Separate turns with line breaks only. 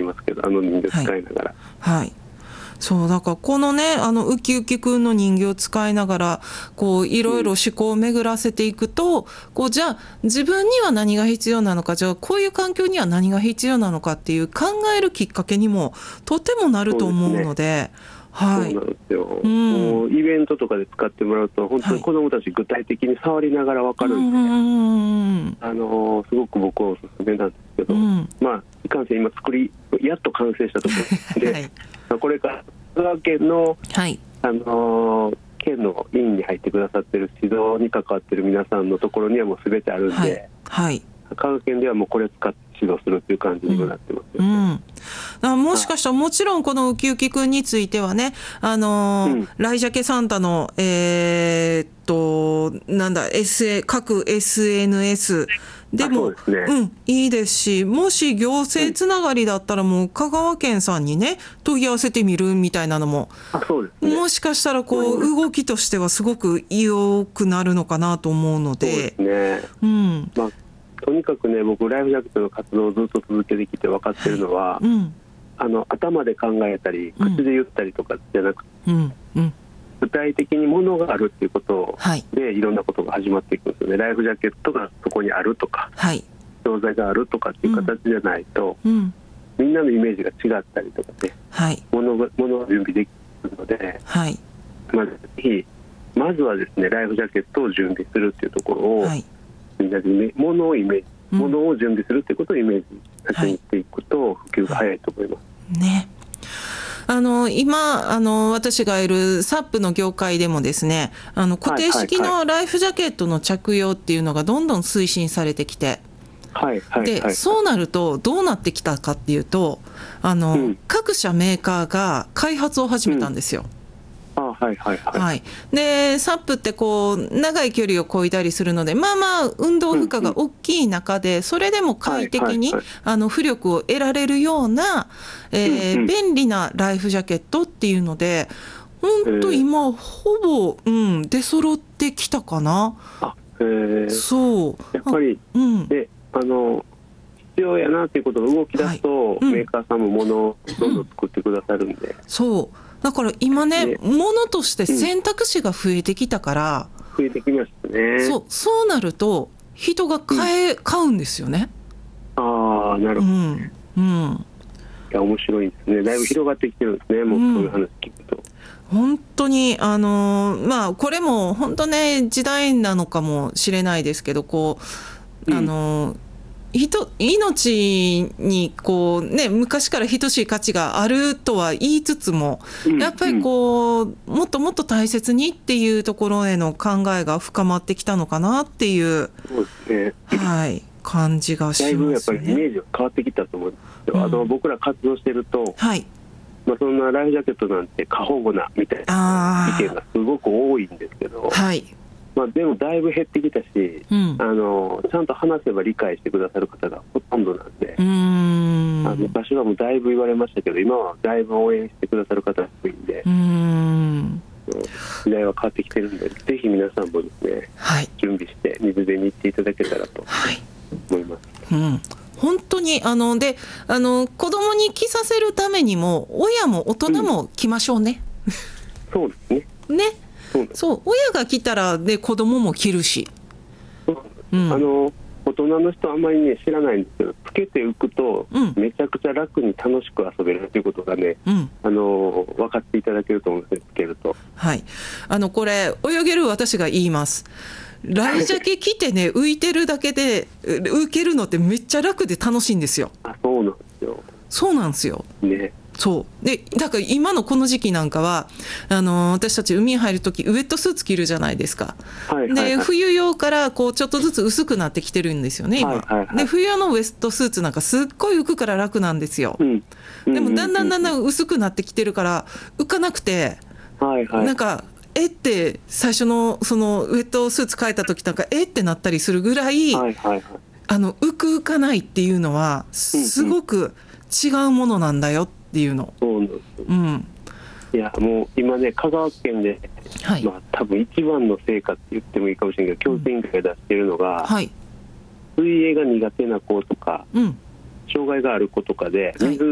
いますけど、人形使いながら。
はい、はい、そうだからこのねウキウキくんの人形を使いながらこういろいろ思考を巡らせていくと、こうじゃあ自分には何が必要なのか、じゃあこういう環境には何が必要なのかっていう考えるきっかけにもとてもなると思うので、はい、
そうなんですよ、もうイベントとかで使ってもらうと本当に子どもたち具体的に触りながら分かるんで、すごく僕はおすすめなんですけど、まあいかんせん今やっと完成したところで、はい、これから香川県の、はい、県の委員に入ってくださってる指導に関わってる皆さんのところにはもう全てあるんで、はいはい、香川県ではもうこれ使って指導するっていう感じにもなってますよね。だからもしかしたらもちろんこのウキウキくんについてはね、ライジャケサンタのなんだ各 SNS でもいいですし、もし行政つながりだったらもう香川県さんにね問い合わせてみるみたいなのも、もしかしたらこう動きとしてはすごく良くなるのかなと思うので、そうですね、 まあとにかくね、僕ライフジャケットの活動をずっと続けてきて分かってるのは、頭で考えたり口で言ったりとかじゃなくて、具体的にものがあるっていうことで、いろんなことが始まっていくんですよね。ライフジャケットがそこにあるとか、教材があるとかっていう形じゃないと、みんなのイメージが違ったりとかね、ものを準備できるので、まずはですねライフジャケットを準備するっていうところを、みんなでものを準備するということをイメージさせにしていくと普及が早いと思います、
ね。今私がいるサップの業界でもですね固定式のライフジャケットの着用っていうのがどんどん推進されてきて、でそうなるとどうなってきたかっていうと各社メーカーが開発を始めたんですよ。でサップってこう長い距離を漕いだりするのでまあまあ運動負荷が大きい中でそれでも快適に浮力を得られるような便利なライフジャケットっていうので本当今ほぼ出揃ってきたかな。そう
やっぱりで必要やなっていうことが動き出すとメーカーさんもものをどんどん作ってくださるんで、
そうだから今ねものとして選択肢が増えてきたから、
増えてきましたね。
そうなると人が買うんですよね。
ああなるほど、いや面白いですね。だいぶ広がってきてるんですね。もうそういう話聞くと、
本当にまあこれも本当ね時代なのかもしれないですけどこう命にこうね昔から等しい価値があるとは言いつつもやっぱりこうもっともっと大切にっていうところへの考えが深まってきたのかなっていう感じがしますね。
だいぶやっぱりイメージが変わってきたと思うんですよ。僕ら活動してると、そんなライフジャケットなんて過保護なみたいな意見がすごく多いんですけど、でもだいぶ減ってきたし、ちゃんと話せば理解してくださる方がほとんどなんで、昔はもうだいぶ言われましたけど今はだいぶ応援してくださる方が多いんで、時代は変わってきてるんでぜひ皆さんもですね、準備して水辺に行っていただけたらと思います、
本当にで子供に着させるためにも親も大人も着ましょうね、
そうですね。
そう親が着たらで子供も着るし、
大人の人あんまりね知らないんですけどつけて浮くとめちゃくちゃ楽に楽しく遊べるということがね、分かっていただけると思うんですね、つけると。
これ泳げる私が言います。ライジャケ着てね浮いてるだけで浮けるのってめっちゃ楽で楽しいんですよ。
そうなんですよ。
そうなんですよ
ね。
そうでだから今のこの時期なんかは私たち海に入るときウェットスーツ着るじゃないですか、で冬用からこうちょっとずつ薄くなってきてるんですよね今、で冬用のウェットスーツなんかすっごい浮くから楽なんですよ、でもだんだん薄くなってきてるから浮かなくて、なんかって最初のそのウェットスーツ変えた時なんかってなったりするぐらい、浮かないっていうのはすごく違うものなんだよっていうの。
そうなんです、いやもう今ね香川県で、多分一番の成果って言ってもいいかもしれないけど教育委員会が出しているのが、水泳が苦手な子とか、障害がある子とかで水